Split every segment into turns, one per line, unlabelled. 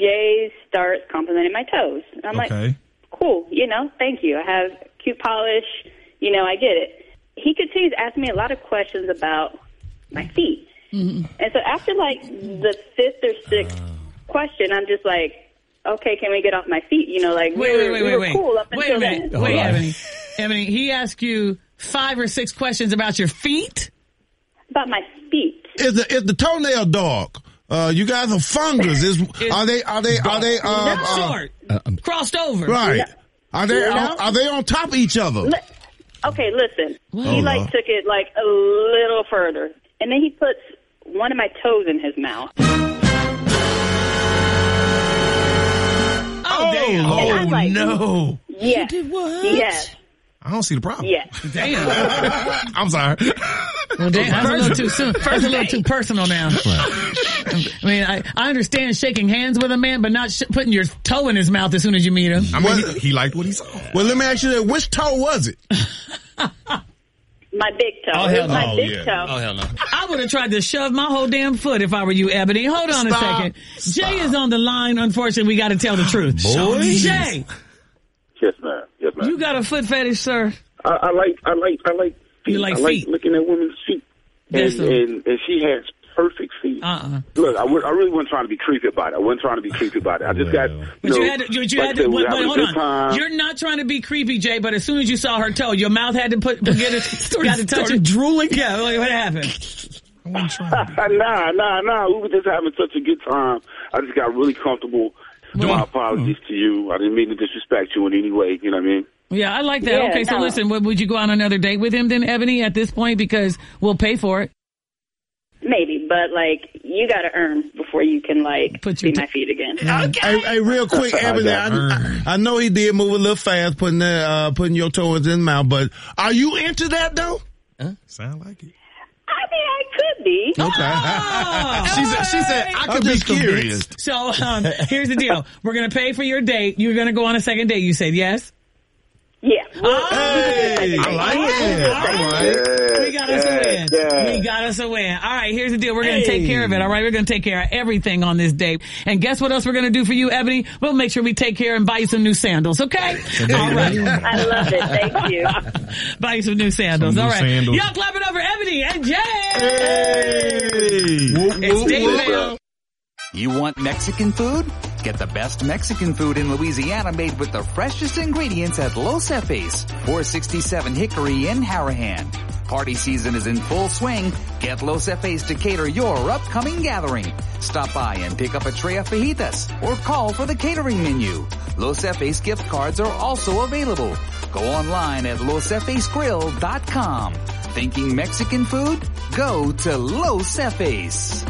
Jay starts complimenting my toes. And I'm like, cool, thank you. I have cute polish, I get it. He continues to ask me a lot of questions about my feet. Mm-hmm. And so after, the fifth or sixth question, I'm just like, okay, can we get off my feet? We were cool up until then.
Wait, Ebony, he asked you 5 or 6 questions about your feet?
About my feet.
Is the toenail dark? You guys are fungus. Are they
short, crossed over?
Right. Are they on top of each other?
Okay, listen. He took it a little further, and then he puts one of my toes in his mouth.
Oh damn!
Oh no!
Yes.
You did what?
Yes.
I don't see the problem.
Yes.
Damn.
I'm sorry.
Well, damn, that's a little too soon. That's a little too personal now. I mean, I understand shaking hands with a man, but not putting your toe in his mouth as soon as you meet him.
I mean, he liked what he saw. Well, let me ask you that. Which toe was it?
My big toe.
Oh, hell no.
My big toe.
Oh, hell no. I would have tried to shove my whole damn foot if I were you, Ebony. Hold on a second. Jay is on the line. Unfortunately, we got to tell the truth.
Boy.
Jay.
Yes, ma'am. Yes, ma'am.
You got a foot fetish, sir?
I like feet.
You like feet?
I like looking at women's feet. And she has perfect feet. Look, I really wasn't trying to be creepy about it. I just got.
But hold on. You're not trying to be creepy, Jay. But as soon as you saw her toe, your mouth had to got to touch it.
Drooling.
Yeah. What happened?
Nah. We were just having such a good time. I just got really comfortable. My apologies to you. I didn't mean to disrespect you in any way. You know what I mean?
Yeah, I like that.
Yeah,
okay, so listen, would you go on another date with him then, Ebony, at this point? Because we'll pay for it.
Maybe, but you got to earn before you can see my feet again.
Okay. Hey, real quick, Ebony, I know he did move a little fast, putting your toe in his mouth, but are you into that though? Sound like it.
I mean, I could be.
Okay. She said, I could be curious.
So, here's the deal. We're going to pay for your date. You're going to go on a second date. You said yes?
Yeah.
Hey, I like it. All right.
We got us a win. We got us a win. All right, here's the deal. We're going to take care of it, all right? We're going to take care of everything on this date. And guess what else we're going to do for you, Ebony? We'll make sure we take care and buy you some new sandals, okay? All right.
I love it. Thank you.
Buy you some new sandals. All right. Y'all clap it up for Ebony and Jay.
Hey.
It's Dave Bell.
You want Mexican food? Get the best Mexican food in Louisiana made with the freshest ingredients at Los Jefes, 467 Hickory in Harahan. Party season is in full swing. Get Los Jefes to cater your upcoming gathering. Stop by and pick up a tray of fajitas or call for the catering menu. Los Jefes gift cards are also available. Go online at losjefesgrill.com. Thinking Mexican food? Go to Los Jefes.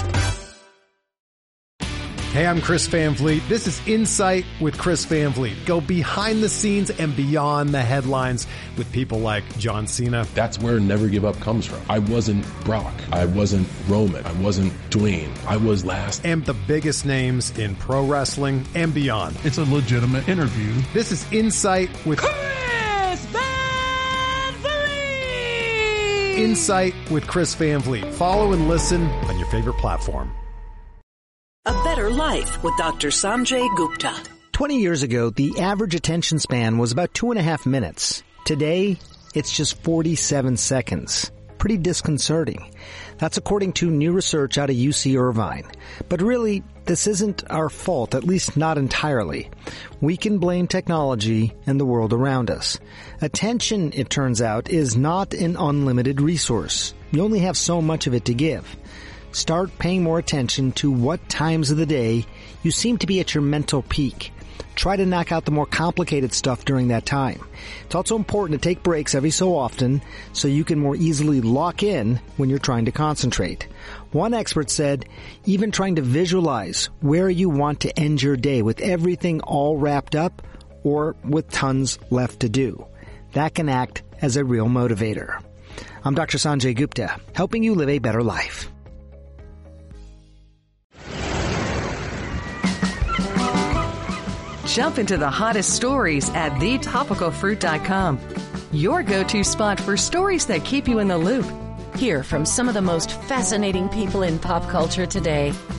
Hey, I'm Chris Van Vliet. This is Insight with Chris Van Vliet. Go behind the scenes and beyond the headlines with people like John Cena.
That's where Never Give Up comes from. I wasn't Brock. I wasn't Roman. I wasn't Dwayne. I was last.
And the biggest names in pro wrestling and beyond.
It's a legitimate interview.
This is Insight with
Chris Van Vliet.
Insight with Chris Van Vliet. Follow and listen on your favorite platform.
A Better Life with Dr. Sanjay Gupta.
20 years ago, the average attention span was about 2.5 minutes. Today, it's just 47 seconds. Pretty disconcerting. That's according to new research out of UC Irvine. But really, this isn't our fault, at least not entirely. We can blame technology and the world around us. Attention, it turns out, is not an unlimited resource. You only have so much of it to give. Start paying more attention to what times of the day you seem to be at your mental peak. Try to knock out the more complicated stuff during that time. It's also important to take breaks every so often so you can more easily lock in when you're trying to concentrate. One expert said, even trying to visualize where you want to end your day with everything all wrapped up or with tons left to do. That can act as a real motivator. I'm Dr. Sanjay Gupta, helping you live a better life.
Jump into the hottest stories at thetopicalfruit.com. Your go-to spot for stories that keep you in the loop.
Hear from some of the most fascinating people in pop culture today.